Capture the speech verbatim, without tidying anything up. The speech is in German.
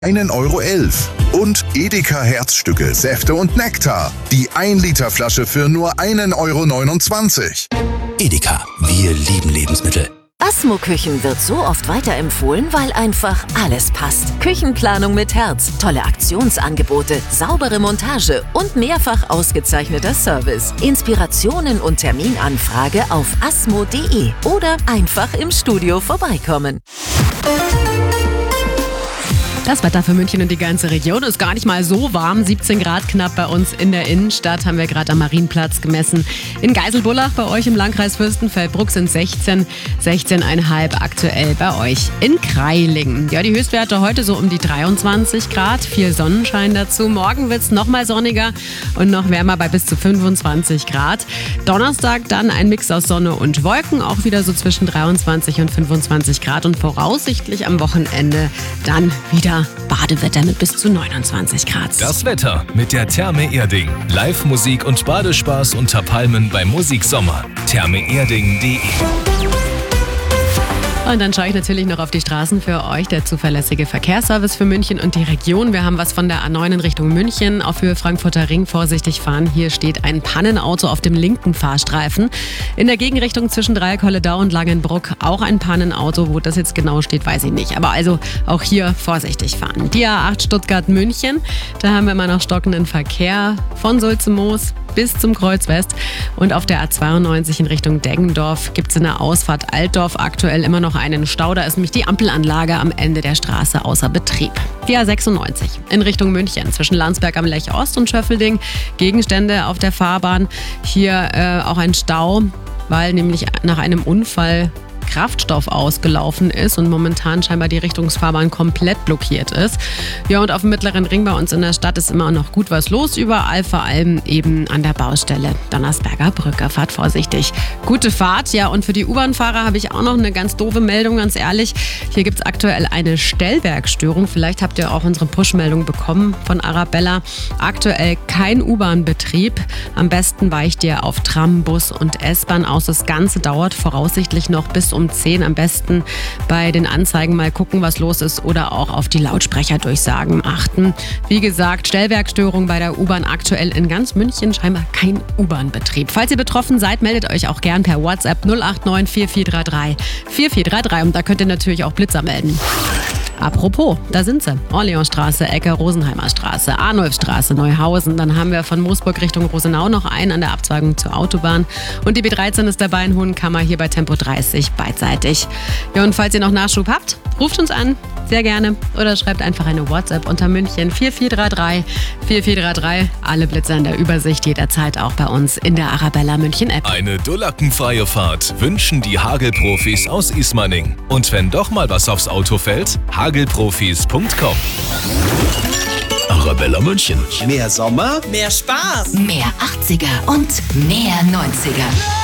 ein Euro elf. Und Edeka Herzstücke, Säfte und Nektar. Die ein Liter Flasche für nur ein Euro neunundzwanzig. Edeka, wir lieben Lebensmittel. Asmo Küchen wird so oft weiterempfohlen, weil einfach alles passt. Küchenplanung mit Herz, tolle Aktionsangebote, saubere Montage und mehrfach ausgezeichneter Service. Inspirationen und Terminanfrage auf asmo punkt de oder einfach im Studio vorbeikommen. Das Wetter für München und die ganze Region ist gar nicht mal so warm. siebzehn Grad knapp bei uns in der Innenstadt, haben wir gerade am Marienplatz gemessen. In Geiselbullach bei euch im Landkreis Fürstenfeldbruck sind sechzehn, sechzehn Komma fünf aktuell bei euch in Krailingen. Ja, die Höchstwerte heute so um die dreiundzwanzig Grad, viel Sonnenschein dazu. Morgen wird es noch mal sonniger und noch wärmer bei bis zu fünfundzwanzig Grad. Donnerstag dann ein Mix aus Sonne und Wolken, auch wieder so zwischen dreiundzwanzig und fünfundzwanzig Grad und voraussichtlich am Wochenende dann wieder Badewetter mit bis zu neunundzwanzig Grad. Das Wetter mit der Therme Erding. Live-Musik und Badespaß unter Palmen beim Musiksommer. therme erding punkt de. Und dann schaue ich natürlich noch auf die Straßen für euch, der zuverlässige Verkehrsservice für München und die Region. Wir haben was von der A neun in Richtung München. Auf Höhe Frankfurter Ring vorsichtig fahren. Hier steht ein Pannenauto auf dem linken Fahrstreifen. In der Gegenrichtung zwischen Dreieck-Holledau und Langenbruck auch ein Pannenauto. Wo das jetzt genau steht, weiß ich nicht. Aber also auch hier vorsichtig fahren. Die A acht Stuttgart-München. Da haben wir immer noch stockenden Verkehr von Sulze-Moos bis zum Kreuz West. Und auf der A zweiundneunzig in Richtung Deggendorf gibt es in der Ausfahrt Altdorf aktuell immer noch einen Stau. Da ist nämlich die Ampelanlage am Ende der Straße außer Betrieb. Die A sechsundneunzig in Richtung München zwischen Landsberg am Lech Ost und Schöffelding. Gegenstände auf der Fahrbahn. Hier äh, auch ein Stau, weil nämlich nach einem Unfall Kraftstoff ausgelaufen ist und momentan scheinbar die Richtungsfahrbahn komplett blockiert ist. Ja, und auf dem Mittleren Ring bei uns in der Stadt ist immer noch gut was los überall, vor allem eben an der Baustelle Donnersberger Brücke. Fahrt vorsichtig. Gute Fahrt. Ja, und für die U-Bahn-Fahrer habe ich auch noch eine ganz doofe Meldung, ganz ehrlich. Hier gibt es aktuell eine Stellwerkstörung. Vielleicht habt ihr auch unsere Push-Meldung bekommen von Arabella. Aktuell kein U-Bahn-Betrieb. Am besten weicht ihr auf Tram, Bus und S-Bahn aus. Das Ganze dauert voraussichtlich noch bis um zehn. Am besten bei den Anzeigen mal gucken, was los ist oder auch auf die Lautsprecherdurchsagen achten. Wie gesagt, Stellwerkstörung bei der U-Bahn aktuell in ganz München, scheinbar kein U-Bahn-Betrieb. Falls ihr betroffen seid, meldet euch auch gern per WhatsApp null acht neun vier vier drei drei vier vier drei drei und da könnt ihr natürlich auch Blitzer melden. Apropos, da sind sie. Orleansstraße, Ecke Rosenheimer Straße, Arnulfstraße, Neuhausen. Dann haben wir von Moosburg Richtung Rosenau noch einen an der Abzweigung zur Autobahn. Und die B dreizehn ist dabei in Hohenkammer, hier bei Tempo dreißig beidseitig. Ja, und falls ihr noch Nachschub habt, ruft uns an, sehr gerne. Oder schreibt einfach eine WhatsApp unter München vier vier drei drei vier vier drei drei. Alle Blitzer in der Übersicht, jederzeit auch bei uns in der Arabella München App. Eine dullackenfreie Fahrt wünschen die Hagelprofis aus Ismaning. Und wenn doch mal was aufs Auto fällt, hagelprofis punkt com. Arabella München. Mehr Sommer, mehr Spaß, mehr achtziger und mehr neunziger.